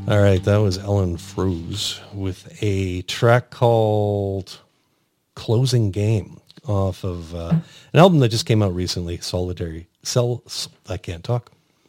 All right, that was Ellen Froese with a track called Closing Game off of an album that just came out recently, I can't talk.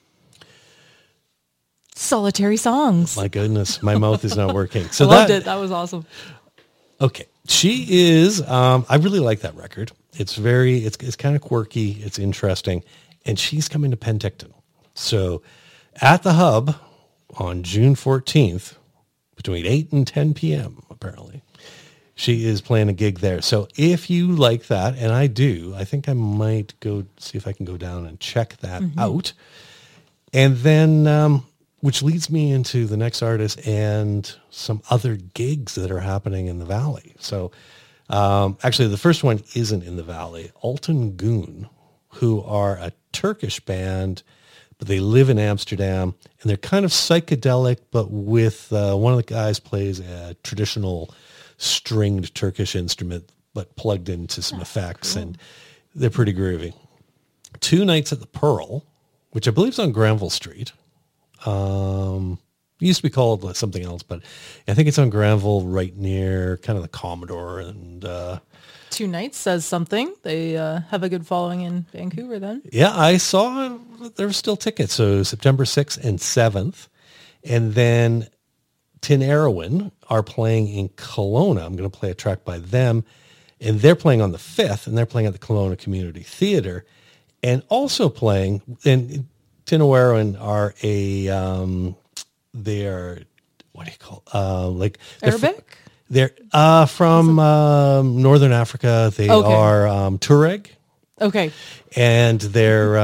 Solitary Songs. My goodness, my mouth is not working. So I loved it. That was awesome. Okay. She is, I really like that record. It's kind of quirky. It's interesting. And she's coming to Penticton. So at the Hub on June 14th, between 8 and 10 p.m., apparently, she is playing a gig there. So if you like that, and I do, I think I might go see if I can go down and check that out. And then, which leads me into the next artist and some other gigs that are happening in the Valley. So actually, the first one isn't in the Valley. Altan Gün, who are a Turkish band, but they live in Amsterdam, and they're kind of psychedelic, but with one of the guys plays a traditional stringed Turkish instrument, but plugged into some effects, cool. And they're pretty groovy. 2 nights at the Pearl, which I believe is on Granville Street. It used to be called something else, but I think it's on Granville, right near kind of the Commodore. And 2 nights says something. They have a good following in Vancouver then. Yeah, I saw there were still tickets. So September 6th and 7th. And then Tin Erwin are playing in Kelowna. I'm going to play a track by them. And they're playing on the 5th, and they're playing at the Kelowna Community Theatre. And also playing, and Tin Erwin are they are, what do you call like Arabic? They're from Northern Africa. They are Tuareg. Okay. And they're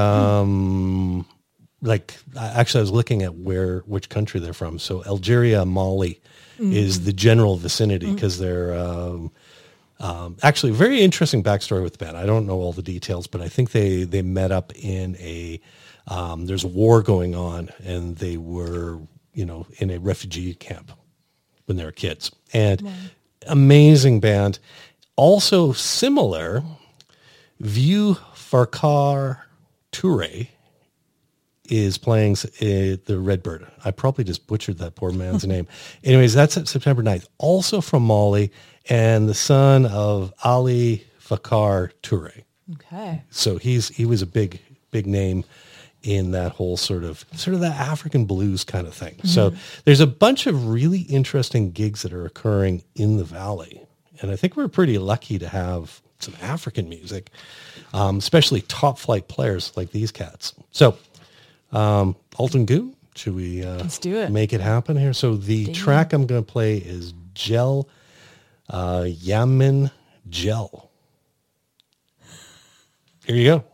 actually I was looking at which country they're from. So Algeria, Mali is the general vicinity because they're actually very interesting backstory with the band. I don't know all the details, but I think they met up in there's a war going on, and they were, in a refugee camp when they were kids. And amazing band. Also similar, Vieux Farquhar Touré is playing the Redbird. I probably just butchered that poor man's name. Anyways, that's September 9th. Also from Mali, and the son of Ali Farquhar Touré. Okay. So he was a big name in that whole sort of that African blues kind of thing. Mm-hmm. So there's a bunch of really interesting gigs that are occurring in the Valley. And I think we're pretty lucky to have some African music, especially top flight players like these cats. So Altan Gün, should we let's do it. Make it happen here? So the track I'm going to play is Gel, Yamin Gel. Here you go.